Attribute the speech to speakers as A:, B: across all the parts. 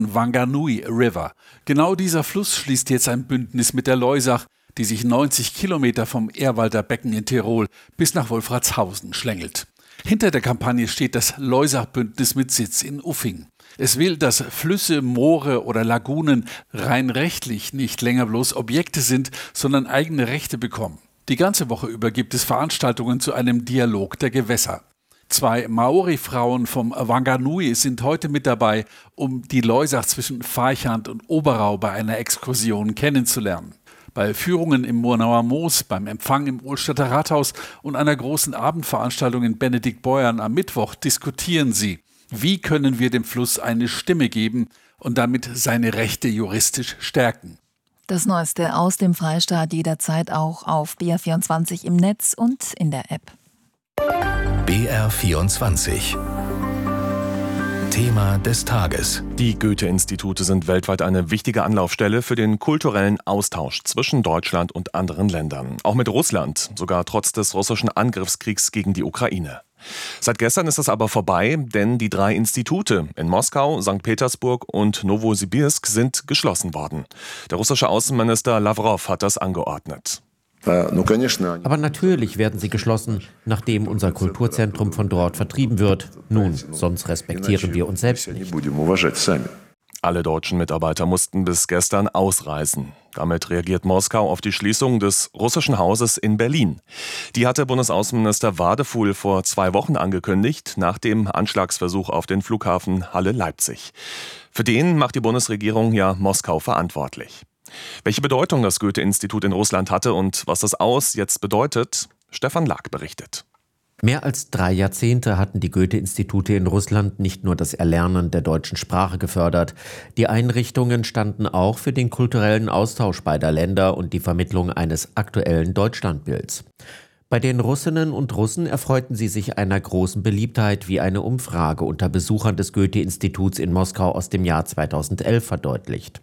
A: Wanganui River. Genau dieser Fluss schließt jetzt ein Bündnis mit der Loisach, die sich 90 Kilometer vom Ehrwalder Becken in Tirol bis nach Wolfratshausen schlängelt. Hinter der Kampagne steht das Loisach-Bündnis mit Sitz in Uffing. Es will, dass Flüsse, Moore oder Lagunen rein rechtlich nicht länger bloß Objekte sind, sondern eigene Rechte bekommen. Die ganze Woche über gibt es Veranstaltungen zu einem Dialog der Gewässer. 2 Maori-Frauen vom Wanganui sind heute mit dabei, um die Loisach zwischen Farchant und Oberau bei einer Exkursion kennenzulernen. Bei Führungen im Murnauer Moos, beim Empfang im Ohlstadter Rathaus und einer großen Abendveranstaltung in Benediktbeuern am Mittwoch diskutieren sie, wie können wir dem Fluss eine Stimme geben und damit seine Rechte juristisch stärken.
B: Das Neueste aus dem Freistaat jederzeit auch auf BR24 im Netz und in der App.
C: BR24 Thema des Tages.
D: Die Goethe-Institute sind weltweit eine wichtige Anlaufstelle für den kulturellen Austausch zwischen Deutschland und anderen Ländern. Auch mit Russland, sogar trotz des russischen Angriffskriegs gegen die Ukraine. Seit gestern ist das aber vorbei, denn die 3 Institute in Moskau, St. Petersburg und Nowosibirsk sind geschlossen worden. Der russische Außenminister Lawrow hat das angeordnet.
E: Aber natürlich werden sie geschlossen, nachdem unser Kulturzentrum von dort vertrieben wird. Nun, sonst respektieren wir uns selbst nicht.
D: Alle deutschen Mitarbeiter mussten bis gestern ausreisen. Damit reagiert Moskau auf die Schließung des russischen Hauses in Berlin. Die hatte Bundesaußenminister Wadefuhl vor 2 Wochen angekündigt, nach dem Anschlagsversuch auf den Flughafen Halle-Leipzig. Für den macht die Bundesregierung ja Moskau verantwortlich. Welche Bedeutung das Goethe-Institut in Russland hatte und was das jetzt bedeutet, Stefan Laak berichtet.
E: Mehr als 3 Jahrzehnte hatten die Goethe-Institute in Russland nicht nur das Erlernen der deutschen Sprache gefördert. Die Einrichtungen standen auch für den kulturellen Austausch beider Länder und die Vermittlung eines aktuellen Deutschlandbilds. Bei den Russinnen und Russen erfreuten sie sich einer großen Beliebtheit, wie eine Umfrage unter Besuchern des Goethe-Instituts in Moskau aus dem Jahr 2011 verdeutlicht.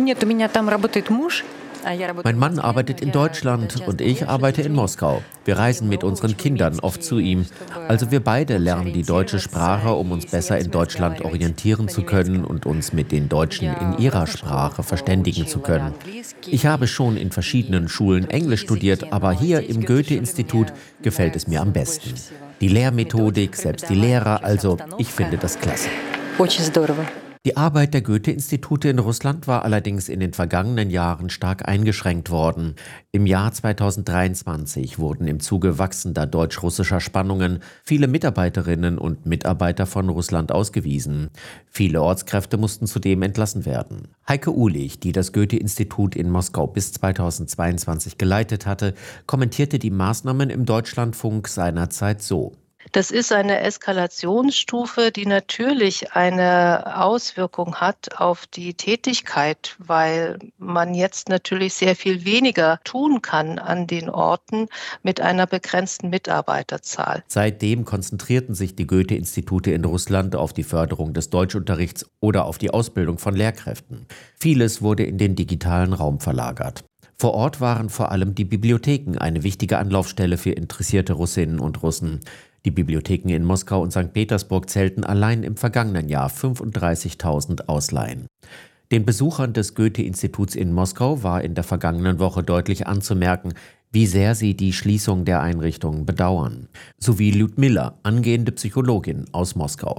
E: Mein Mann arbeitet in Deutschland und ich arbeite in Moskau. Wir reisen mit unseren Kindern oft zu ihm. Also wir beide lernen die deutsche Sprache, um uns besser in Deutschland orientieren zu können und uns mit den Deutschen in ihrer Sprache verständigen zu können. Ich habe schon in verschiedenen Schulen Englisch studiert, aber hier im Goethe-Institut gefällt es mir am besten. Die Lehrmethodik, selbst die Lehrer, also ich finde das klasse. Die Arbeit der Goethe-Institute in Russland war allerdings in den vergangenen Jahren stark eingeschränkt worden. Im Jahr 2023 wurden im Zuge wachsender deutsch-russischer Spannungen viele Mitarbeiterinnen und Mitarbeiter von Russland ausgewiesen. Viele Ortskräfte mussten zudem entlassen werden. Heike Uhlich, die das Goethe-Institut in Moskau bis 2022 geleitet hatte, kommentierte die Maßnahmen im Deutschlandfunk seinerzeit so.
F: Das ist eine Eskalationsstufe, die natürlich eine Auswirkung hat auf die Tätigkeit, weil man jetzt natürlich sehr viel weniger tun kann an den Orten mit einer begrenzten Mitarbeiterzahl.
E: Seitdem konzentrierten sich die Goethe-Institute in Russland auf die Förderung des Deutschunterrichts oder auf die Ausbildung von Lehrkräften. Vieles wurde in den digitalen Raum verlagert. Vor Ort waren vor allem die Bibliotheken eine wichtige Anlaufstelle für interessierte Russinnen und Russen. Die Bibliotheken in Moskau und St. Petersburg zählten allein im vergangenen Jahr 35.000 Ausleihen. Den Besuchern des Goethe-Instituts in Moskau war in der vergangenen Woche deutlich anzumerken, wie sehr sie die Schließung der Einrichtungen bedauern. So wie Lyudmila, angehende Psychologin aus Moskau.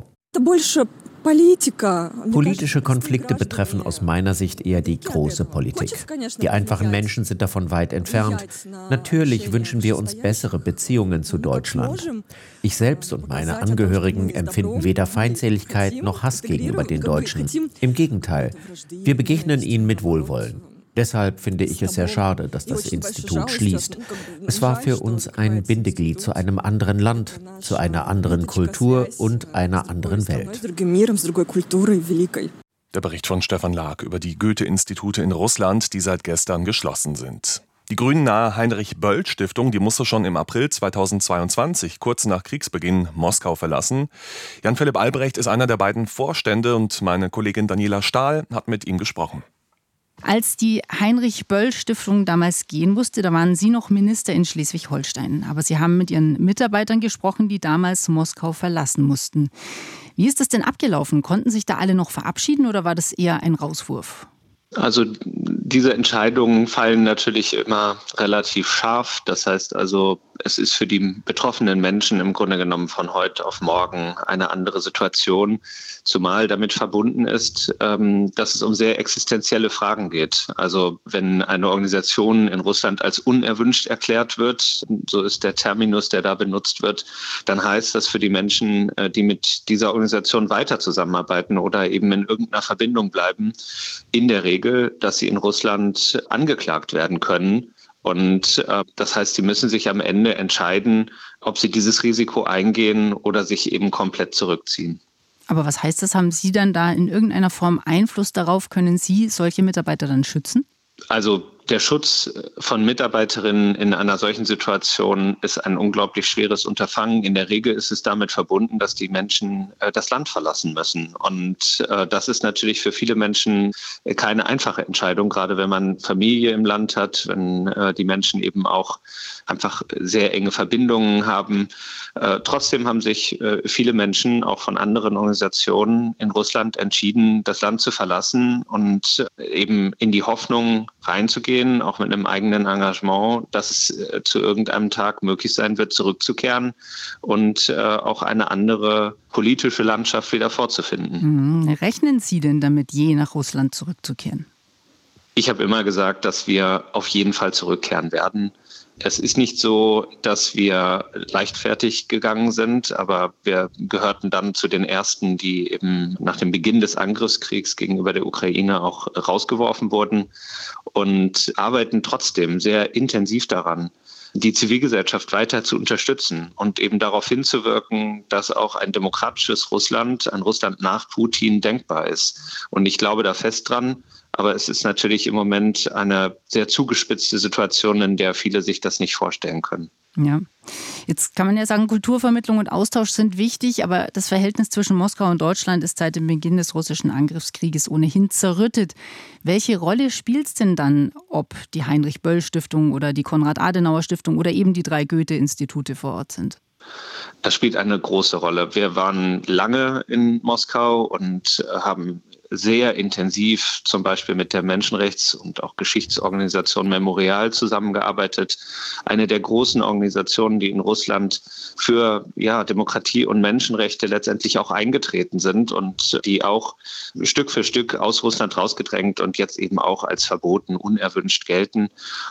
E: Politische Konflikte betreffen aus meiner Sicht eher die große Politik. Die einfachen Menschen sind davon weit entfernt. Natürlich wünschen wir uns bessere Beziehungen zu Deutschland. Ich selbst und meine Angehörigen empfinden weder Feindseligkeit noch Hass gegenüber den Deutschen. Im Gegenteil, wir begegnen ihnen mit Wohlwollen. Deshalb finde ich es sehr schade, dass das Institut schließt. Es war für uns ein Bindeglied zu einem anderen Land, zu einer anderen Kultur und einer anderen Welt.
D: Der Bericht von Stefan Laak über die Goethe-Institute in Russland, die seit gestern geschlossen sind. Die grünnahe Heinrich-Böll-Stiftung, die musste schon im April 2022, kurz nach Kriegsbeginn, Moskau verlassen. Jan-Philipp Albrecht ist einer der beiden Vorstände und meine Kollegin Daniela Stahl hat mit ihm gesprochen.
C: Als die Heinrich-Böll-Stiftung damals gehen musste, da waren Sie noch Minister in Schleswig-Holstein. Aber Sie haben mit Ihren Mitarbeitern gesprochen, die damals Moskau verlassen mussten. Wie ist das denn abgelaufen? Konnten sich da alle noch verabschieden oder war das eher ein Rauswurf?
G: Also diese Entscheidungen fallen natürlich immer relativ scharf. Das heißt also, es ist für die betroffenen Menschen im Grunde genommen von heute auf morgen eine andere Situation, zumal damit verbunden ist, dass es um sehr existenzielle Fragen geht. Also wenn eine Organisation in Russland als unerwünscht erklärt wird, so ist der Terminus, der da benutzt wird, dann heißt das für die Menschen, die mit dieser Organisation weiter zusammenarbeiten oder eben in irgendeiner Verbindung bleiben, in der Regel, dass sie in Russland angeklagt werden können. Und das heißt, sie müssen sich am Ende entscheiden, ob sie dieses Risiko eingehen oder sich eben komplett zurückziehen.
C: Aber was heißt das? Haben Sie dann da in irgendeiner Form Einfluss darauf? Können Sie solche Mitarbeiter dann schützen? Also der Schutz von Mitarbeiterinnen in einer solchen Situation ist ein unglaublich schweres Unterfangen. In der Regel ist es damit verbunden, dass die Menschen das Land verlassen müssen. Und das ist natürlich für viele Menschen keine einfache Entscheidung, gerade wenn man Familie im Land hat, wenn die Menschen eben auch einfach sehr enge Verbindungen haben. Trotzdem haben sich viele Menschen auch von anderen Organisationen in Russland entschieden, das Land zu verlassen und eben in die Hoffnung reinzugehen, auch mit einem eigenen Engagement, dass es zu irgendeinem Tag möglich sein wird, zurückzukehren und auch eine andere politische Landschaft wieder vorzufinden. Rechnen Sie denn damit, je nach Russland zurückzukehren?
G: Ich habe immer gesagt, dass wir auf jeden Fall zurückkehren werden. Es ist nicht so, dass wir leichtfertig gegangen sind, aber wir gehörten dann zu den Ersten, die eben nach dem Beginn des Angriffskriegs gegenüber der Ukraine auch rausgeworfen wurden und arbeiten trotzdem sehr intensiv daran, die Zivilgesellschaft weiter zu unterstützen und eben darauf hinzuwirken, dass auch ein demokratisches Russland, ein Russland nach Putin denkbar ist. Und ich glaube da fest dran. Aber es ist natürlich im Moment eine sehr zugespitzte Situation, in der viele sich das nicht vorstellen können.
C: Ja, jetzt kann man ja sagen, Kulturvermittlung und Austausch sind wichtig, aber das Verhältnis zwischen Moskau und Deutschland ist seit dem Beginn des russischen Angriffskrieges ohnehin zerrüttet. Welche Rolle spielt es denn dann, ob die Heinrich-Böll-Stiftung oder die Konrad-Adenauer-Stiftung oder eben die 3 Goethe-Institute vor Ort sind?
G: Das spielt eine große Rolle. Wir waren lange in Moskau und haben sehr intensiv zum Beispiel mit der Menschenrechts- und auch Geschichtsorganisation Memorial zusammengearbeitet. Eine der großen Organisationen, die in Russland für Demokratie und Menschenrechte letztendlich auch eingetreten sind und die auch Stück für Stück aus Russland rausgedrängt und jetzt eben auch als verboten, unerwünscht gelten.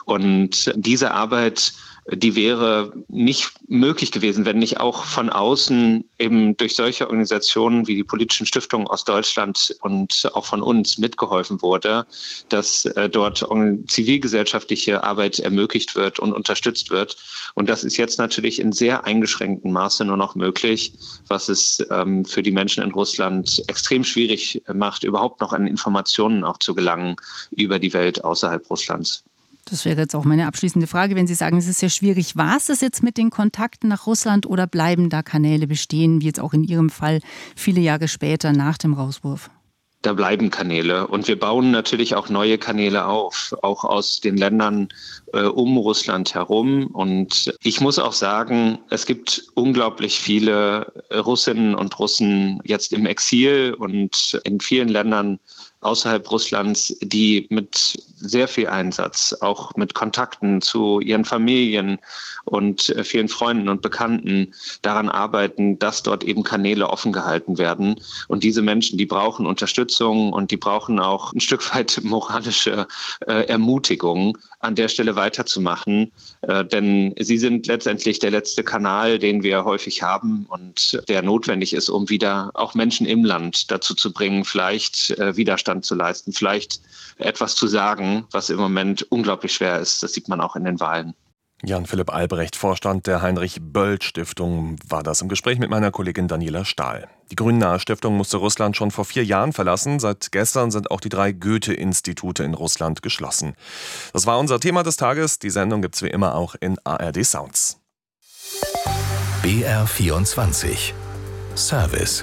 G: Und diese Arbeit, die wäre nicht möglich gewesen, wenn nicht auch von außen eben durch solche Organisationen wie die politischen Stiftungen aus Deutschland und auch von uns mitgeholfen wurde, dass dort zivilgesellschaftliche Arbeit ermöglicht wird und unterstützt wird. Und das ist jetzt natürlich in sehr eingeschränktem Maße nur noch möglich, was es für die Menschen in Russland extrem schwierig macht, überhaupt noch an Informationen auch zu gelangen über die Welt außerhalb Russlands.
C: Das wäre jetzt auch meine abschließende Frage, wenn Sie sagen, es ist sehr schwierig. War es das jetzt mit den Kontakten nach Russland oder bleiben da Kanäle bestehen, wie jetzt auch in Ihrem Fall viele Jahre später nach dem Rauswurf?
G: Da bleiben Kanäle und wir bauen natürlich auch neue Kanäle auf, auch aus den Ländern um Russland herum. Und ich muss auch sagen, es gibt unglaublich viele Russinnen und Russen jetzt im Exil und in vielen Ländern außerhalb Russlands, die mit sehr viel Einsatz, auch mit Kontakten zu ihren Familien und vielen Freunden und Bekannten daran arbeiten, dass dort eben Kanäle offen gehalten werden. Und diese Menschen, die brauchen Unterstützung und die brauchen auch ein Stück weit moralische Ermutigung, an der Stelle weiterzumachen. Denn sie sind letztendlich der letzte Kanal, den wir häufig haben und der notwendig ist, um wieder auch Menschen im Land dazu zu bringen, vielleicht Widerstand zu leisten, vielleicht etwas zu sagen, was im Moment unglaublich schwer ist. Das sieht man auch in den Wahlen.
D: Jan-Philipp Albrecht, Vorstand der Heinrich-Böll-Stiftung, war das im Gespräch mit meiner Kollegin Daniela Stahl. Die Grünnahe Stiftung musste Russland schon vor 4 Jahren verlassen. Seit gestern sind auch die 3 Goethe-Institute in Russland geschlossen. Das war unser Thema des Tages. Die Sendung gibt's wie immer auch in ARD Sounds.
H: BR24 Service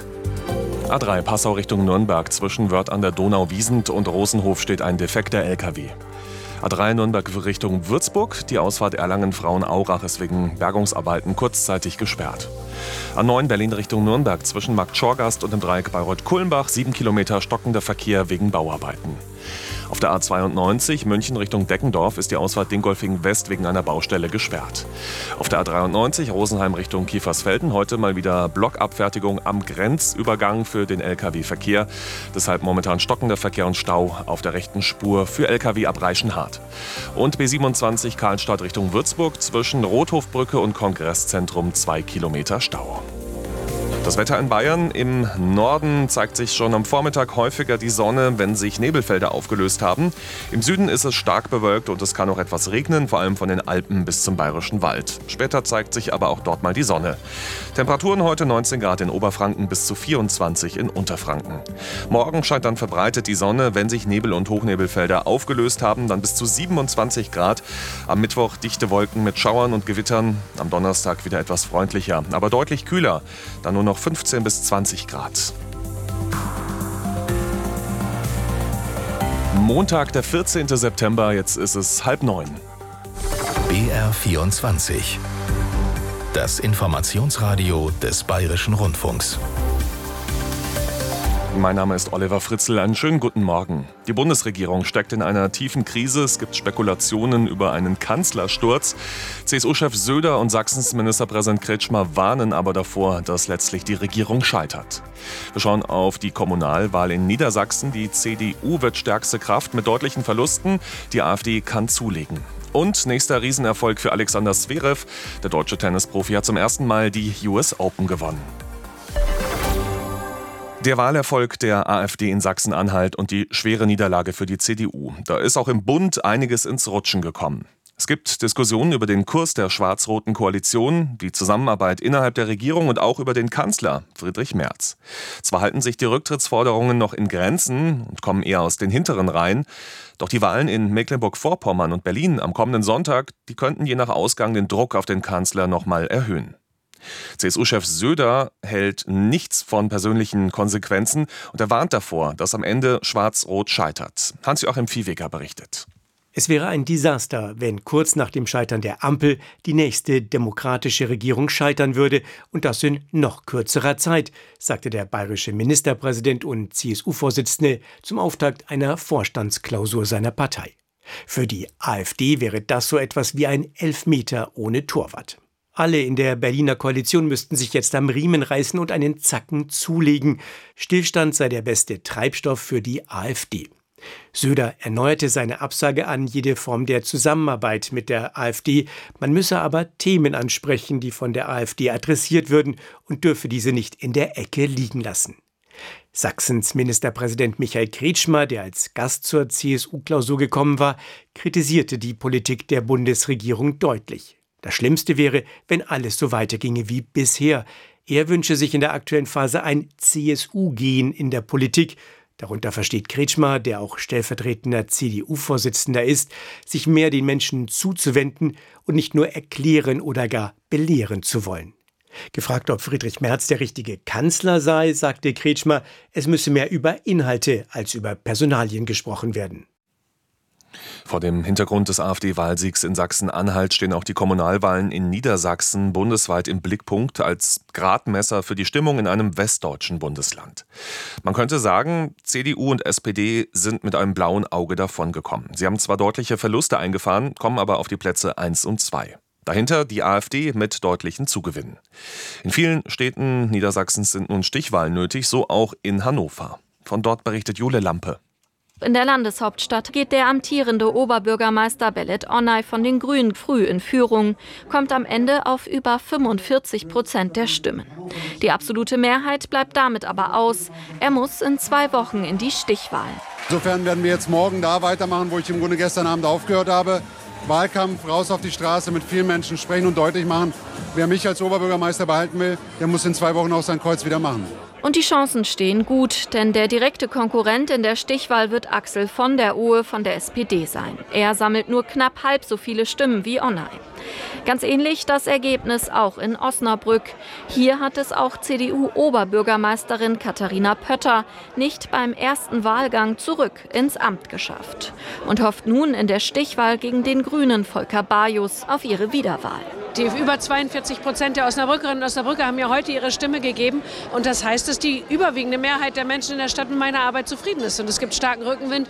D: A3 Passau Richtung Nürnberg. Zwischen Wörth an der Donau-Wiesent und Rosenhof steht ein defekter LKW. A3 Nürnberg Richtung Würzburg. Die Ausfahrt Erlangen-Frauen-Aurach ist wegen Bergungsarbeiten kurzzeitig gesperrt. A9 Berlin Richtung Nürnberg. Zwischen Markt Schorgast und dem Dreieck Bayreuth-Kulmbach 7 Kilometer stockender Verkehr wegen Bauarbeiten. Auf der A92 München Richtung Deckendorf ist die Ausfahrt Dingolfing West wegen einer Baustelle gesperrt. Auf der A93 Rosenheim Richtung Kiefersfelden heute mal wieder Blockabfertigung am Grenzübergang für den Lkw-Verkehr. Deshalb momentan stockender Verkehr und Stau auf der rechten Spur für Lkw ab Reichenhart. Und B27 Karlstadt Richtung Würzburg zwischen Rothofbrücke und Kongresszentrum 2 Kilometer Stau. Das Wetter in Bayern. Im Norden zeigt sich schon am Vormittag häufiger die Sonne, wenn sich Nebelfelder aufgelöst haben. Im Süden ist es stark bewölkt und es kann auch etwas regnen, vor allem von den Alpen bis zum Bayerischen Wald. Später zeigt sich aber auch dort mal die Sonne. Temperaturen heute 19 Grad in Oberfranken bis zu 24 in Unterfranken. Morgen scheint dann verbreitet die Sonne, wenn sich Nebel- und Hochnebelfelder aufgelöst haben, dann bis zu 27 Grad. Am Mittwoch dichte Wolken mit Schauern und Gewittern. Am Donnerstag wieder etwas freundlicher, aber deutlich kühler. Dann nur noch 15 bis 20 Grad. Montag, der 14. September, jetzt ist es 8:30.
H: BR24. Das Informationsradio des Bayerischen Rundfunks.
D: Mein Name ist Oliver Fritzl. Einen schönen guten Morgen. Die Bundesregierung steckt in einer tiefen Krise. Es gibt Spekulationen über einen Kanzlersturz. CSU-Chef Söder und Sachsens Ministerpräsident Kretschmer warnen aber davor, dass letztlich die Regierung scheitert. Wir schauen auf die Kommunalwahl in Niedersachsen. Die CDU wird stärkste Kraft mit deutlichen Verlusten. Die AfD kann zulegen. Und nächster Riesenerfolg für Alexander Zverev. Der deutsche Tennisprofi hat zum ersten Mal die US Open gewonnen. Der Wahlerfolg der AfD in Sachsen-Anhalt und die schwere Niederlage für die CDU. Da ist auch im Bund einiges ins Rutschen gekommen. Es gibt Diskussionen über den Kurs der schwarz-roten Koalition, die Zusammenarbeit innerhalb der Regierung und auch über den Kanzler Friedrich Merz. Zwar halten sich die Rücktrittsforderungen noch in Grenzen und kommen eher aus den hinteren Reihen, doch die Wahlen in Mecklenburg-Vorpommern und Berlin am kommenden Sonntag, die könnten je nach Ausgang den Druck auf den Kanzler noch mal erhöhen. CSU-Chef Söder hält nichts von persönlichen Konsequenzen und er warnt davor, dass am Ende Schwarz-Rot scheitert. Hans-Joachim Viehweger berichtet.
I: Es wäre ein Desaster, wenn kurz nach dem Scheitern der Ampel die nächste demokratische Regierung scheitern würde und das in noch kürzerer Zeit, sagte der bayerische Ministerpräsident und CSU-Vorsitzende zum Auftakt einer Vorstandsklausur seiner Partei. Für die AfD wäre das so etwas wie ein Elfmeter ohne Torwart. Alle in der Berliner Koalition müssten sich jetzt am Riemen reißen und einen Zacken zulegen. Stillstand sei der beste Treibstoff für die AfD. Söder erneuerte seine Absage an jede Form der Zusammenarbeit mit der AfD. Man müsse aber Themen ansprechen, die von der AfD adressiert würden und dürfe diese nicht in der Ecke liegen lassen. Sachsens Ministerpräsident Michael Kretschmer, der als Gast zur CSU-Klausur gekommen war, kritisierte die Politik der Bundesregierung deutlich. Das Schlimmste wäre, wenn alles so weiterginge wie bisher. Er wünsche sich in der aktuellen Phase ein CSU-Gen in der Politik. Darunter versteht Kretschmer, der auch stellvertretender CDU-Vorsitzender ist, sich mehr den Menschen zuzuwenden und nicht nur erklären oder gar belehren zu wollen. Gefragt, ob Friedrich Merz der richtige Kanzler sei, sagte Kretschmer, es müsse mehr über Inhalte als über Personalien gesprochen werden.
D: Vor dem Hintergrund des AfD-Wahlsiegs in Sachsen-Anhalt stehen auch die Kommunalwahlen in Niedersachsen bundesweit im Blickpunkt als Gradmesser für die Stimmung in einem westdeutschen Bundesland. Man könnte sagen, CDU und SPD sind mit einem blauen Auge davongekommen. Sie haben zwar deutliche Verluste eingefahren, kommen aber auf die Plätze 1 und 2. Dahinter die AfD mit deutlichen Zugewinnen. In vielen Städten Niedersachsens sind nun Stichwahlen nötig, so auch in Hannover. Von dort berichtet Jule Lampe.
J: In der Landeshauptstadt geht der amtierende Oberbürgermeister Belet Onay von den Grünen früh in Führung, kommt am Ende auf über 45% der Stimmen. Die absolute Mehrheit bleibt damit aber aus. Er muss in 2 Wochen in die Stichwahl.
K: Insofern werden wir jetzt morgen da weitermachen, wo ich im Grunde gestern Abend aufgehört habe. Wahlkampf, raus auf die Straße, mit vielen Menschen sprechen und deutlich machen, wer mich als Oberbürgermeister behalten will, der muss in 2 Wochen auch sein Kreuz wieder machen.
J: Und die Chancen stehen gut, denn der direkte Konkurrent in der Stichwahl wird Axel von der Ohe von der SPD sein. Er sammelt nur knapp halb so viele Stimmen wie Onay. Ganz ähnlich das Ergebnis auch in Osnabrück. Hier hat es auch CDU-Oberbürgermeisterin Katharina Pötter nicht beim ersten Wahlgang zurück ins Amt geschafft und hofft nun in der Stichwahl gegen den Grünen Volker Bajus auf ihre Wiederwahl.
L: Die über 42% der Osnabrückerinnen und Osnabrücker haben mir heute ihre Stimme gegeben. Und das heißt, dass die überwiegende Mehrheit der Menschen in der Stadt mit meiner Arbeit zufrieden ist. Und es gibt starken Rückenwind